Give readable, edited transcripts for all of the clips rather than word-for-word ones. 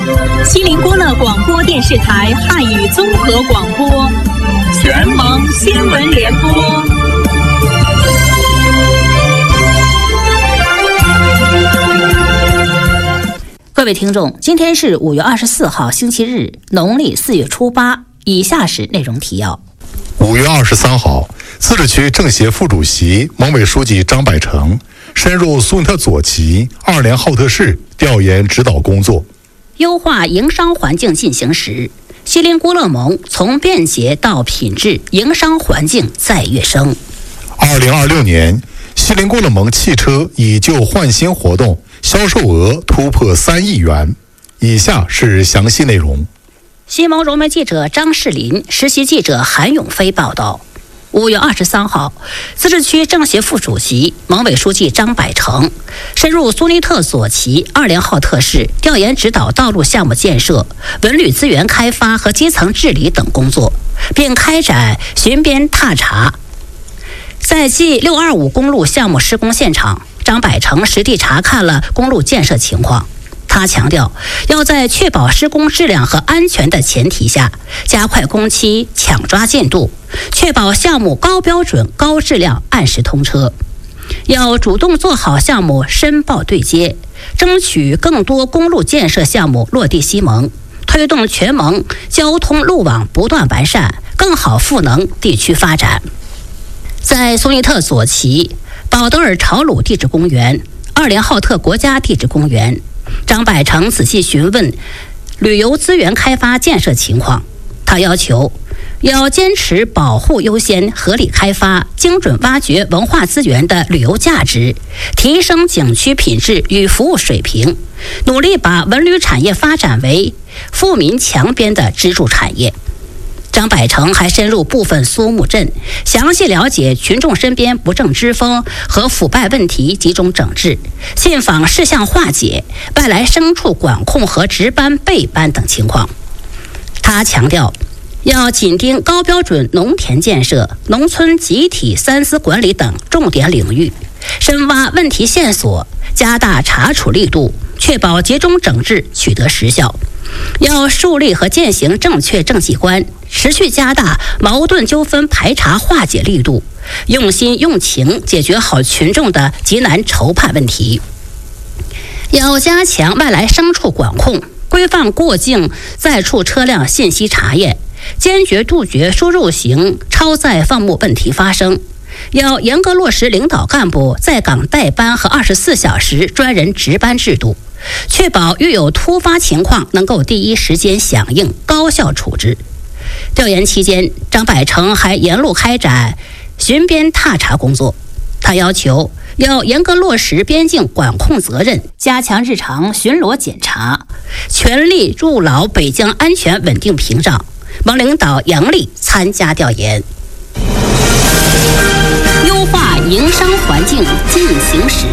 锡林郭勒广播电视台汉语综合广播，全盟新闻联播。 各位听众，今天是5月24号星期日，农历4月初8。以下是内容提要。 5月23号，自治区政协副主席、盟委书记张百成深入苏尼特左旗2连浩特市调研指导工作。 优化营商环境进行时，锡林郭勒盟从便捷到品质，营商环境在跃升。 2026年，锡林郭勒盟汽车以旧换新活动销售额突破3亿元。以下是详细内容。 新盟融媒记者张世林、实习记者韩永飞报道。5月23号，自治区政协副主席、盟委书记张百成深入苏尼特左旗2连浩特市调研指导道路项目建设、文旅资源开发和基层治理等工作，并开展巡边踏查。在继625公路项目施工现场，张百成实地查看了公路建设情况。他强调，要在确保施工质量和安全的前提下，加快工期，抢抓进度，确保项目高标准、高质量，按时通车。要主动做好项目申报对接，争取更多公路建设项目落地西盟，推动全盟交通路网不断完善，更好赋能地区发展。在苏尼特左旗、保德尔朝鲁地质公园、2连浩特国家地质公园，张百成仔细询问旅游资源开发建设情况。他要求要坚持保护优先、合理开发，精准挖掘文化资源的旅游价值，提升景区品质与服务水平，努力把文旅产业发展为富民强边的支柱产业。张百成还深入部分苏木镇，详细了解群众身边不正之风和腐败问题集中整治、信访事项化解、外来牲畜管控和值班备班等情况。他强调，要紧盯高标准农田建设、农村集体三司管理等重点领域，深挖问题线索，加大查处力度，确保集中整治取得实效。要树立和践行正确政绩观，持续加大矛盾纠纷排查化解力度，用心用情解决好群众的急难愁盼问题。要加强外来牲畜管控，规范过境在处车辆信息查验，坚决杜绝输入型超载放牧问题发生。要严格落实领导干部在岗带班和24小时专人值班制度，确保遇有突发情况能够第一时间响应，高效处置。调研期间，张百成还沿路开展巡边踏查工作。他要求要严格落实边境管控责任，加强日常巡逻检查，全力筑牢北疆安全稳定屏障。盟领导杨力参加调研。优化营商环境进行时。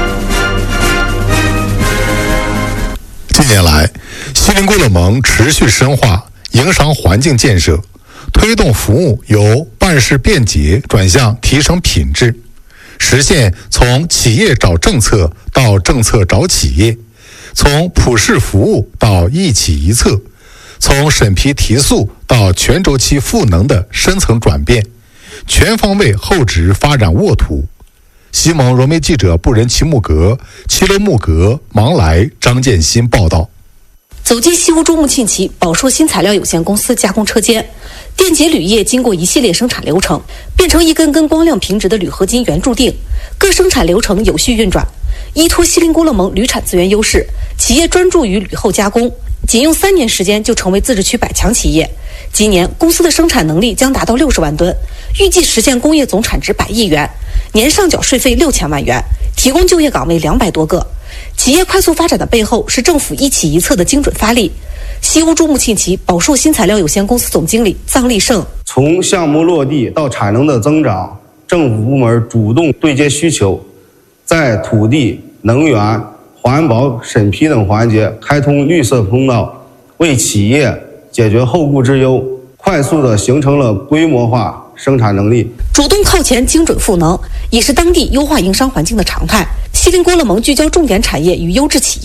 近年来，锡林郭勒盟持续深化营商环境建设，推动服务由办事便捷转向提升品质，实现从企业找政策到政策找企业，从普适服务到一企一策，从审批提速到全周期赋能的深层转变，全方位厚植发展沃土。西盟融媒记者布仁齐木格、齐罗木格、芒来、张建新报道。 走进西屋珠穆沁旗宝硕新材料有限公司加工车间，电解铝业经过一系列生产流程，变成一根根光亮平直的铝合金圆柱锭，各生产流程有序运转。依托锡林郭勒盟铝产资源优势，企业专注于铝后加工，仅用3年时间就成为自治区100强企业。今年公司的生产能力将达到60万吨，预计实现工业总产值100亿元，年上缴税费6000万元，提供就业岗位200多个。企业快速发展的背后是政府一企一策的精准发力。西屋珠穆沁旗宝硕新材料有限公司总经理臧立胜： 从项目落地到产能的增长，政府部门主动对接需求，在土地、能源、环保、审批等环节开通绿色通道，为企业解决后顾之忧，快速地形成了规模化生产能力。 主动靠前、精准赋能，已是当地优化营商环境的常态。锡林郭勒盟聚焦重点产业与优质企业，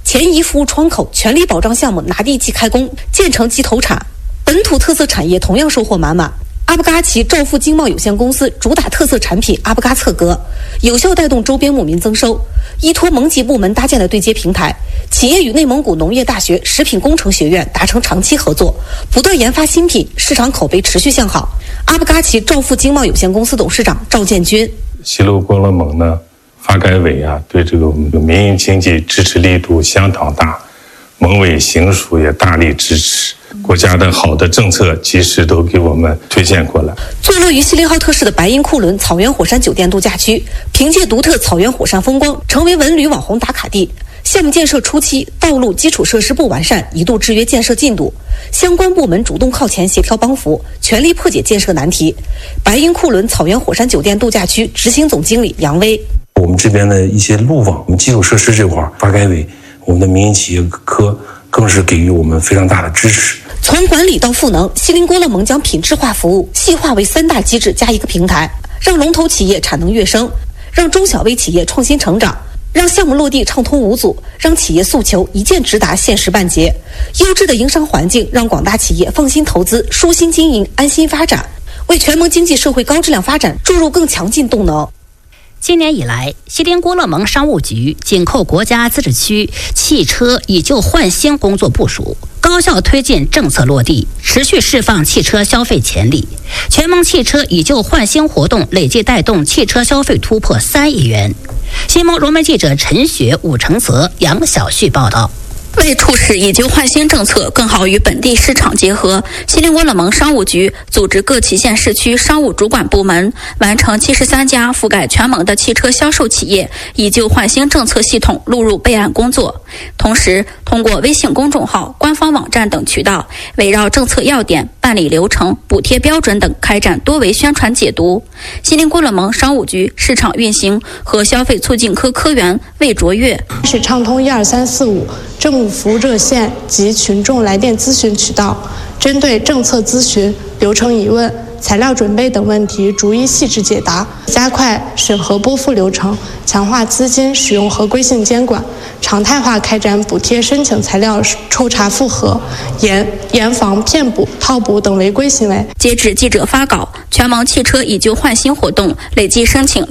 前移服务窗口全力保障项目拿地即开工，建成即投产，本土特色产业同样收获满满。阿布嘎奇兆富经贸有限公司主打特色产品阿布嘎侧格，有效带动周边牧民增收。依托蒙级部门搭建的对接平台，企业与内蒙古农业大学食品工程学院达成长期合作，不断研发新品，市场口碑持续向好。阿布嘎奇兆富经贸有限公司董事长赵建军： 西路郭勒盟呢，发改委对这个我们的民营经济支持力度相当大，盟委行署也大力支持。国家的好的政策及时都给我们推荐过来。 坐落于锡林浩特市的白银库伦草原火山酒店度假区，凭借独特草原火山风光，成为文旅网红打卡地。项目建设初期，道路基础设施不完善，一度制约建设进度。相关部门主动靠前协调帮扶，全力破解建设难题。白银库伦草原火山酒店度假区执行总经理杨威： 我们这边的一些路网、我们基础设施这块，发改委、我们的民营企业科更是给予我们非常大的支持。 从管理到赋能，锡林郭勒盟将品质化服务细化为3大机制加一个平台，让龙头企业产能跃升，让中小微企业创新成长，让项目落地畅通无阻，让企业诉求一键直达，限时办结。优质的营商环境让广大企业放心投资、舒心经营、安心发展，为全盟经济社会高质量发展注入更强劲动能。 今年以来，锡林郭勒盟商务局紧扣国家自治区汽车以旧换新工作部署，高效推进政策落地，持续释放汽车消费潜力。全盟汽车以旧换新活动累计带动汽车消费突破3亿元。新盟融媒记者陈雪、武成泽、杨晓旭报道。 为促使以旧换新政策更好与本地市场结合，锡林郭勒盟商务局组织各旗县市区商务主管部门完成73家覆盖全盟的汽车销售企业以旧换新政策系统录入备案工作，同时通过微信公众号、官方网站等渠道，围绕政策要点、办理流程、补贴标准等开展多维宣传解读。锡林郭勒盟商务局市场运行和消费促进科科员魏卓越： 是畅通12345政务服务热线及群众来电咨询渠道，针对政策咨询、流程疑问、材料准备等问题逐一细致解答，加快审核拨付流程，强化资金使用合规性监管，常态化开展补贴申请材料抽查复核，严防骗补、套补等违规行为。 截止记者发稿，全盟汽车以旧换新活动累计申请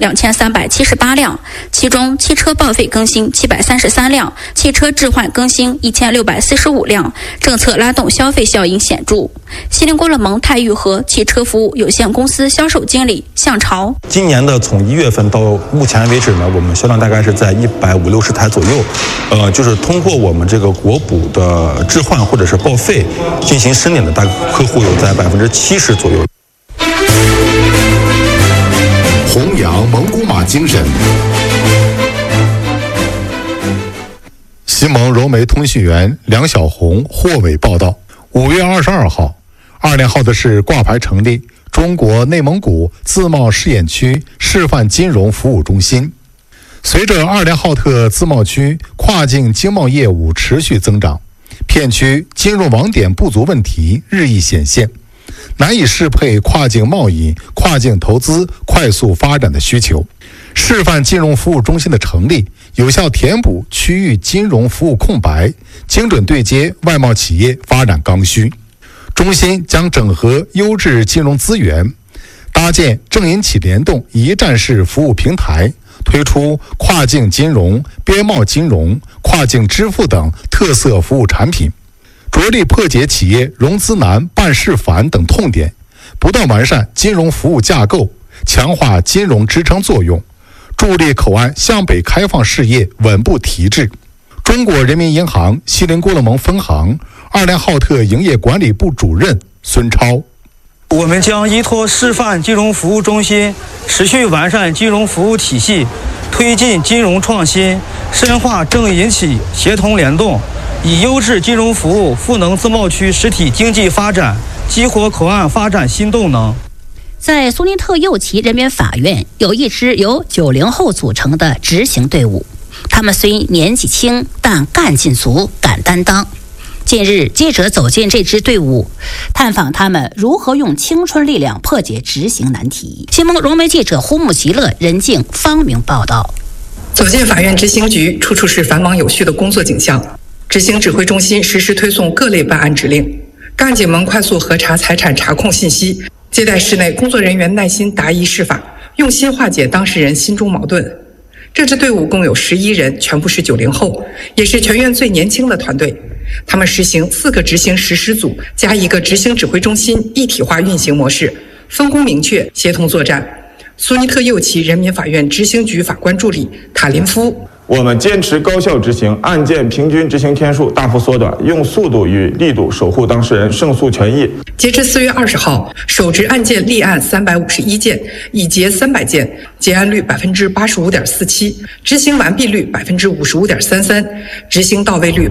2378辆，其中汽车报废更新733辆，汽车置换更新1645辆，政策拉动消费效应显著。锡林郭勒盟泰玉河汽车服务有限公司销售经理向朝： 今年的从1月份到目前为止呢，我们销量大概是在150-160台左右，就是通过我们这个国补的置换或者是报废进行申领的大客户有在70%左右。 弘扬蒙古马精神。西盟融媒通讯员梁小红、霍伟报道：5月22号，20号的是挂牌成立中国内蒙古自贸试验区示范金融服务中心。随着20浩特自贸区跨境经贸业务持续增长，片区金融网点不足问题日益显现，难以适配跨境贸易、跨境投资快速发展的需求。示范金融服务中心的成立，有效填补区域金融服务空白，精准对接外贸企业发展刚需。中心将整合优质金融资源，搭建政银企联动一站式服务平台，推出跨境金融、边贸金融、跨境支付等特色服务产品，着力破解企业融资难、办事繁等痛点，不断完善金融服务架构，强化金融支撑作用，助力口岸向北开放事业稳步提质。中国人民银行锡林郭勒盟分行20浩特营业管理部主任孙超： 我们将依托示范金融服务中心，持续完善金融服务体系，推进金融创新，深化政银企协同联动，以优质金融服务赋能自贸区实体经济发展，激活口岸发展新动能。 在苏尼特右旗人民法院有一支由90后组成的执行队伍，他们虽年纪轻，但干劲足、敢担当。近日，记者走进这支队伍，探访他们如何用青春力量破解执行难题。新盟融媒记者胡木吉勒、任静、方明报道。 走进法院执行局，处处是繁忙有序的工作景象。执行指挥中心实时推送各类办案指令，干警们快速核查财产查控信息，接待室内工作人员耐心答疑释法，用心化解当事人心中矛盾。这支队伍共有11人，全部是90后，也是全院最年轻的团队。他们实行4个执行实施组加1个执行指挥中心一体化运行模式，分工明确，协同作战。苏尼特右旗人民法院执行局法官助理塔林夫。 我们坚持高效执行，案件平均执行天数大幅缩短，用速度与力度守护当事人胜诉权益。 截至4月20号，首执案件立案351件，已结300件，结案率85.47%，执行完毕率55.33%，执行到位率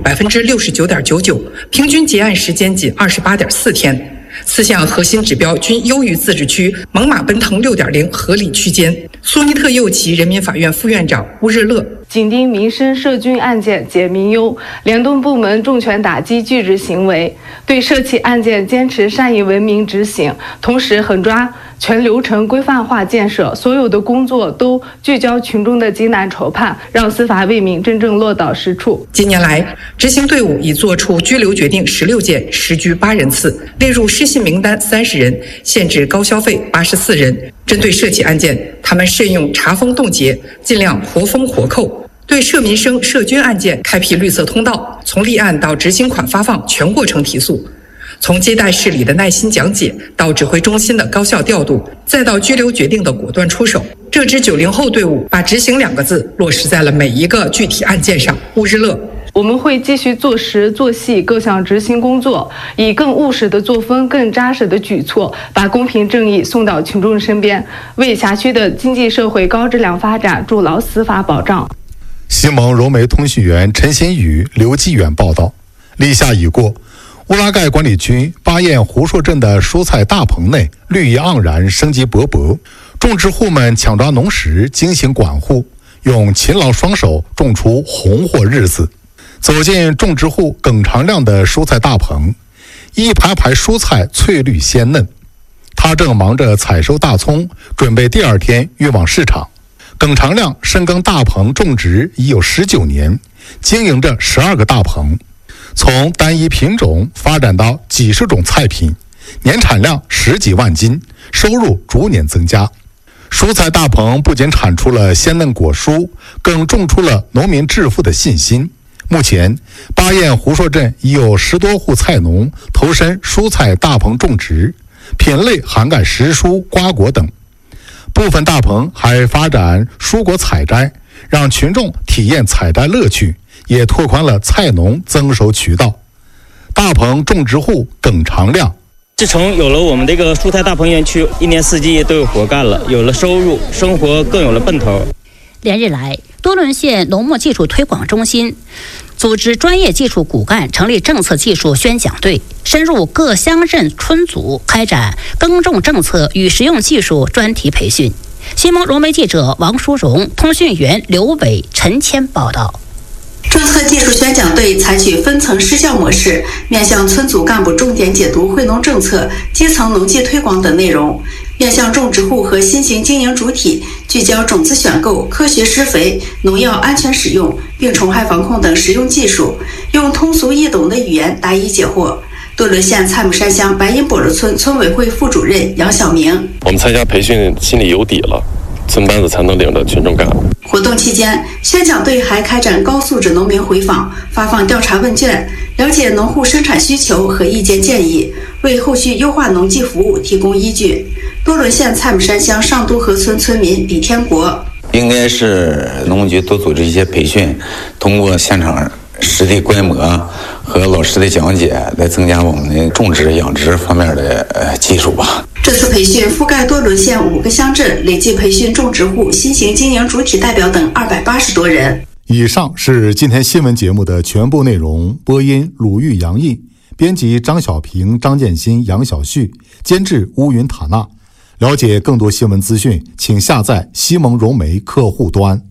69.99%，平均结案时间仅28.4天。4项核心指标均优于自治区，猛犸奔腾6.0合理区间。苏尼特右旗人民法院副院长乌日乐。 紧盯民生涉军案件解民忧，联动部门重拳打击拒执行为，对涉企案件坚持善意文明执行，同时狠抓全流程规范化建设，所有的工作都聚焦群众的急难愁盼，让司法为民真正落到实处。 近年来，执行队伍已作出拘留决定16件，实拘8人次，列入失信名单30人，限制高消费84人。针对涉企案件，他们慎用查封冻结，尽量活封活扣。对涉民生、涉军案件开辟绿色通道，从立案到执行款发放全过程提速，从接待室里的耐心讲解到指挥中心的高效调度，再到拘留决定的果断出手。这支90后队伍把执行2个字落实在了每一个具体案件上。乌日乐。 我们会继续做实做细各项执行工作，以更务实的作风、更扎实的举措，把公平正义送到群众身边，为辖区的经济社会高质量发展筑牢司法保障。 西蒙融媒通讯员陈新宇、刘继远报道：立夏已过，乌拉盖管理区巴彦胡硕镇的蔬菜大棚内绿意盎然，生机勃勃。种植户们抢抓农时，精心管护，用勤劳双手种出红火日子。走进种植户耿长亮的蔬菜大棚，一排排蔬菜翠绿鲜嫩，他正忙着采收大葱，准备第2天运往市场。耿长亮深耕大棚种植已有19年，经营着12个大棚，从单一品种发展到几十种菜品，年产量10几万斤，收入逐年增加。蔬菜大棚不仅产出了鲜嫩果蔬，更种出了农民致富的信心。目前，巴彦胡硕镇已有10多户菜农投身蔬菜大棚种植，品类涵盖时蔬、瓜果等。部分大棚还发展蔬果采摘，让群众体验采摘乐趣，也拓宽了菜农增收渠道。大棚种植户耿长亮。 自从有了我们这个蔬菜大棚园区，一年4季都有活干了，有了收入，生活更有了奔头。 连日来，多伦县农牧技术推广中心组织专业技术骨干成立政策技术宣讲队，深入各乡镇村组，开展耕种政策与实用技术专题培训。新蒙融媒记者王淑荣、通讯员刘伟、陈谦报道。 政策技术宣讲队采取分层施教模式，面向村组干部重点解读惠农政策、基层农技推广等内容，面向种植户和新型经营主体聚焦种子选购、科学施肥、农药安全使用、病虫害防控等实用技术，用通俗易懂的语言答疑解惑。多伦县蔡木山乡白银笸箩村村委会副主任杨晓明： 我们参加培训，心里有底了，村班子才能领着群众干。 活动期间，宣讲队还开展高素质农民回访，发放调查问卷，了解农户生产需求和意见建议，为后续优化农技服务提供依据。多伦县蔡木山乡上都河村村民李天国： 应该是农牧局多组织一些培训，通过现场实地观摩和老师的讲解，来增加我们的种植养殖方面的技术吧。 这次培训覆盖多伦县5个乡镇，累计培训种植户、新型经营主体代表等280多人。 以上是今天新闻节目的全部内容。播音鲁豫、杨毅，编辑张小平、张建新、杨小旭，监制乌云塔纳。了解更多新闻资讯，请下载西蒙融媒客户端。